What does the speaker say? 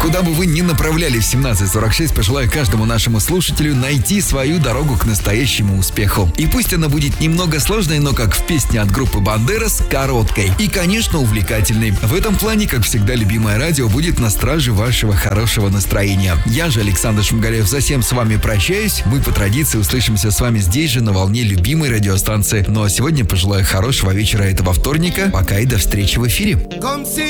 Куда бы вы ни направлялись в 17:46, пожелаю каждому нашему слушателю найти свою дорогу к настоящему успеху. И пусть она будет немного сложной, но как в песне от группы Бандерас, короткой. И, конечно, увлекательной. В этом плане, как всегда, любимое радио будет на страже вашего хорошего настроения. Я же, Александр Шмагалев, совсем с вами прощаюсь. Мы по традиции услышимся с вами здесь же, на волне любимой радиостанции. Ну а сегодня пожелаю хорошего вечера этого вторника. Пока и до встречи в эфире.